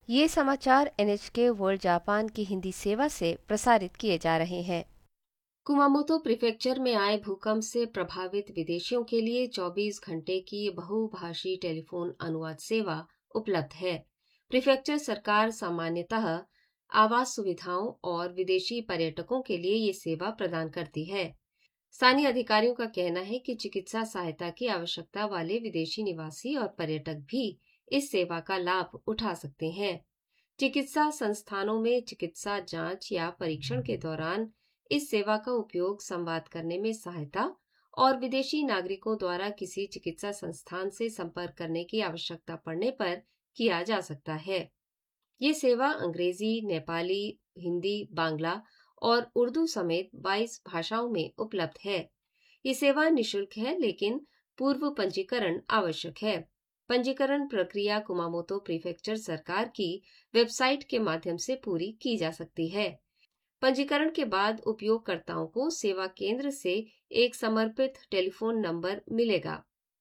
ये समाचार NHK world Japan की हिंदी सेवा से प्रसारित किए जा रहे हैं। कुमामोतो प्रीफेक्चर में आए भूकंप से प्रभावित विदेशियों के लिए 24 घंटे की बहुभाषी टेलीफोन अनुवाद सेवा उपलब्ध है। प्रीफेक्चर सरकार सामान्यतः आवास सुविधाओं और विदेशी पर्यटकों के लिए ये सेवा प्रदान करती है। स्थानीय अधिकारियों का कहना है कि चिकित्सा सहायता की आवश्यकता वाले विदेशी निवासी और पर्यटक भी इस सेवा का लाभ उठा सकते हैं। चिकित्सा संस्थानों में चिकित्सा जांच या परीक्षण के दौरान इस सेवा का उपयोग संवाद करने में सहायता और विदेशी नागरिकों द्वारा किसी चिकित्सा संस्थान से संपर्क करने की आवश्यकता पड़ने पर किया जा सकता है। ये सेवा अंग्रेजी, नेपाली, हिंदी, बांग्ला और उर्दू समेत 22 भाषाओं में उपलब्ध है। ये सेवा निशुल्क है, लेकिन पूर्व पंजीकरण आवश्यक है। पंजीकरण प्रक्रिया कुमामोतो प्रीफेक्चर सरकार की वेबसाइट के माध्यम से पूरी की जा सकती है। पंजीकरण के बाद उपयोगकर्ताओं को सेवा केंद्र से एक समर्पित टेलीफोन नंबर मिलेगा।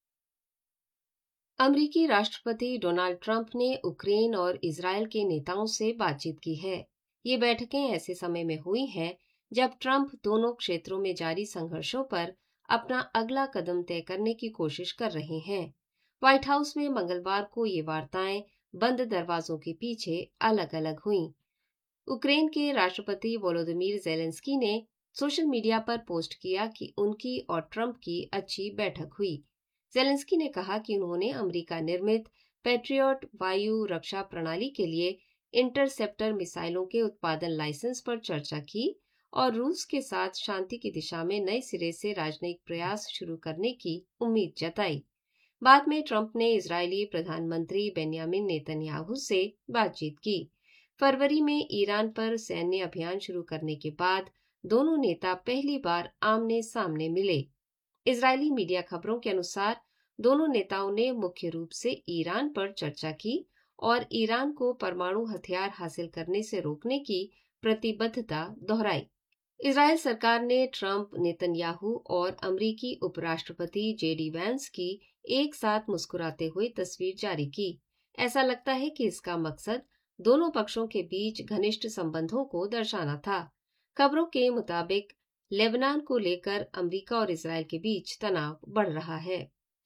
अमेरिकी राष्ट्रपति डोनाल्ड ट्रंप ने यूक्रेन और इजरायल के नेताओं से बातचीत की है। ये बैठकें ऐसे समय में हुई हैं जब ट्रंप दोनों क्षेत्रों में जारी संघर्षों पर अपना अगला कदम तय करने की कोशिश कर रहे हैं। व्हाइट हाउस में मंगलवार को ये वार्ताएं बंद दरवाजों के पीछे अलग अलग हुईं। यूक्रेन के राष्ट्रपति वोलोदिमीर जेलेंस्की ने सोशल मीडिया पर पोस्ट किया कि उनकी और ट्रंप की अच्छी बैठक हुई। जेलेंस्की ने कहा कि उन्होंने अमेरिका निर्मित पैट्रियट वायु रक्षा प्रणाली के लिए इंटरसेप्टर मिसाइलों के उत्पादन लाइसेंस पर चर्चा की और रूस के साथ शांति की दिशा में नए सिरे से राजनयिक प्रयास शुरू करने की उम्मीद जताई। बाद में ट्रंप ने इजरायली प्रधानमंत्री बेंयामिन नेतन्याहू से बातचीत की। फरवरी में ईरान पर सैन्य अभियान शुरू करने के बाद दोनों नेता पहली बार आमने सामने मिले। इजरायली मीडिया खबरों के अनुसार दोनों नेताओं ने मुख्य रूप से ईरान पर चर्चा की और ईरान को परमाणु हथियार हासिल करने से रोकने की प्रतिबद्धता दोहराई। इजरायल सरकार ने ट्रंप, नेतन्याहू और अमरीकी उपराष्ट्रपति JD वैंस की एक साथ मुस्कुराते हुए तस्वीर जारी की। ऐसा लगता है कि इसका मकसद दोनों पक्षों के बीच घनिष्ठ संबंधों को दर्शाना था। खबरों के मुताबिक लेबनान को लेकर अमेरिका और इजरायल के बीच तनाव बढ़ रहा है।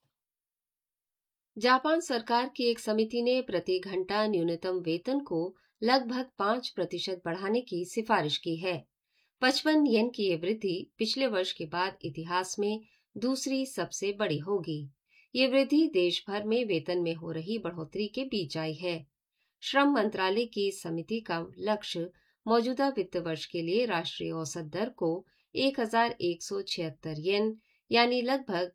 जापान सरकार की एक समिति ने प्रति घंटा न्यूनतम वेतन को लगभग 5% बढ़ाने की सिफारिश की है। 55 येन की ये वृद्धि पिछले वर्ष के बाद इतिहास में दूसरी सबसे बड़ी होगी। ये वृद्धि देश भर में वेतन में हो रही बढ़ोतरी के बीच आई है। श्रम मंत्रालय की इस समिति का लक्ष्य मौजूदा वित्त वर्ष के लिए राष्ट्रीय औसत दर को 1176 येन यानी लगभग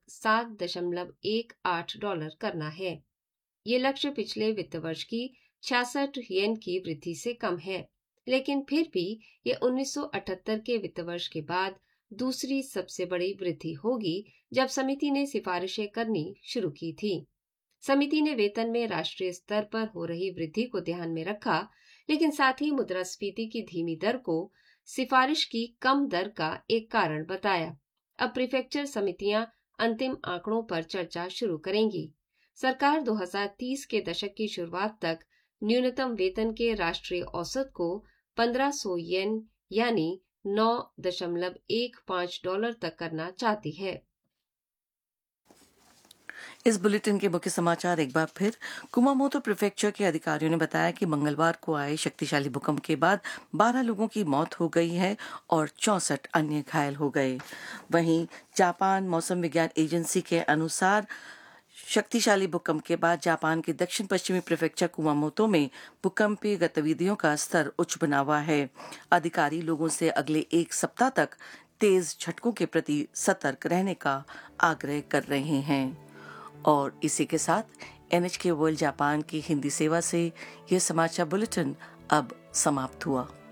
$7.18 करना है। ये लक्ष्य पिछले वित्त वर्ष की 66 येन की वृद्धि से कम है, लेकिन फिर भी ये 1978 के वित्त वर्ष के बाद दूसरी सबसे बड़ी वृद्धि होगी जब समिति ने सिफारिशें करनी शुरू की थी। समिति ने वेतन में राष्ट्रीय स्तर पर हो रही वृद्धि को ध्यान में रखा, लेकिन साथ ही मुद्रास्फीति की धीमी दर को सिफारिश की कम दर का एक कारण बताया। अब प्रीफेक्चर समितियां अंतिम आंकड़ों पर चर्चा शुरू करेंगी। सरकार 2030 के दशक की शुरुआत तक न्यूनतम वेतन के राष्ट्रीय औसत को 1500 येन यानी $9.15 तक करना चाहती है। इस बुलेटिन के मुख्य समाचार एक बार फिर। कुमामोतो प्रीफेक्चर के अधिकारियों ने बताया कि मंगलवार को आए शक्तिशाली भूकंप के बाद 12 लोगों की मौत हो गई है और 64 अन्य घायल हो गए। वहीं जापान मौसम विज्ञान एजेंसी के अनुसार शक्तिशाली भूकंप के बाद जापान के दक्षिण पश्चिमी प्रीफेक्चर कुमामोतो में भूकंपीय गतिविधियों का स्तर उच्च बना हुआ है। अधिकारी लोगों से अगले एक सप्ताह तक तेज झटकों के प्रति सतर्क रहने का आग्रह कर रहे हैं। और इसी के साथ NHK वर्ल्ड जापान की हिंदी सेवा से यह समाचार बुलेटिन अब समाप्त हुआ।